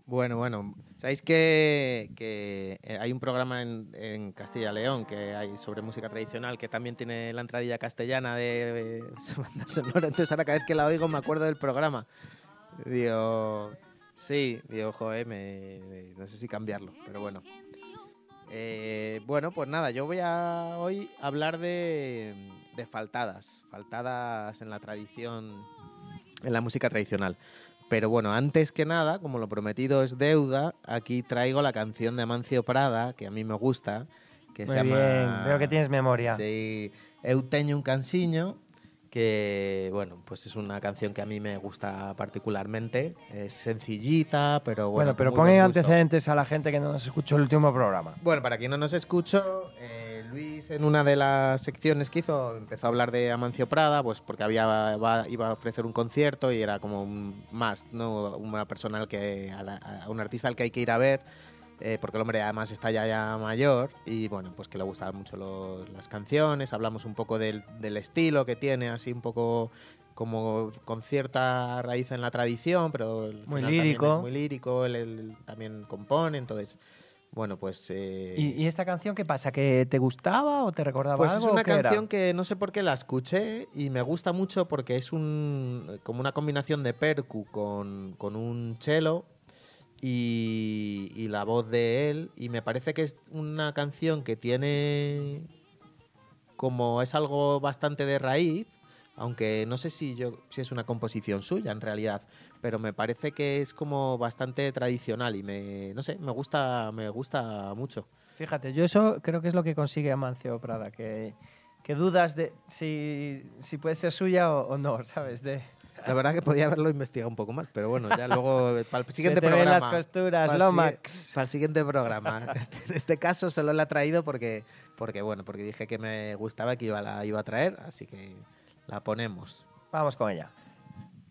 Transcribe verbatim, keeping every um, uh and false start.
Bueno, bueno. ¿Sabéis que, que hay un programa en, en Castilla y León que hay sobre música tradicional que también tiene la entradilla castellana de, de banda sonora? Entonces ahora cada vez que la oigo me acuerdo del programa. Digo, sí, digo, joder, me, no sé si cambiarlo, pero bueno. Eh, bueno, pues nada, yo voy a hoy hablar de, de faltadas, faltadas en la tradición, en la música tradicional. Pero bueno, antes que nada, como lo prometido es deuda, aquí traigo la canción de Amancio Prada, que a mí me gusta, que Muy se llama... bien, veo que tienes memoria. Sí, Eu teño un cansiño, que bueno, pues es una canción que a mí me gusta particularmente. Es sencillita, pero bueno, Bueno, pero con muy pon en buen gusto. antecedentes a la gente que no nos escuchó el último programa. Bueno, para quien no nos escuchó, eh, Luis en una de las secciones que hizo empezó a hablar de Amancio Prada, pues porque había va, iba a ofrecer un concierto y era como un must, ¿no? Una persona al que, a, la, a un artista al que hay que ir a ver, eh, porque el hombre además está ya, ya mayor y bueno, pues que le gustaban mucho los, las canciones. Hablamos un poco del, del estilo que tiene, así un poco como con cierta raíz en la tradición, pero al Muy final lírico. también es muy lírico, él, él también compone, entonces... Bueno, pues... Eh... ¿Y, ¿Y esta canción qué pasa? ¿Que te gustaba o te recordaba pues algo? Pues es una ¿o qué canción era? que no sé por qué la escuché y me gusta mucho porque es un como una combinación de percu con, con un cello y, y la voz de él, y me parece que es una canción que tiene como es algo bastante de raíz, aunque no sé si yo si es una composición suya en realidad, pero me parece que es como bastante tradicional y me no sé, me gusta me gusta mucho. Fíjate, yo eso creo que es lo que consigue Amancio Prada, que, que dudas de si, si puede ser suya o, o no, ¿sabes? De... La verdad que podía haberlo investigado un poco más, pero bueno, ya luego para el siguiente Se te programa. ven las costuras, para Lomax. El, para el siguiente programa. Este, en este caso solo la he traído porque, porque bueno, porque dije que me gustaba, que iba, la iba a traer, así que la ponemos. Vamos con ella.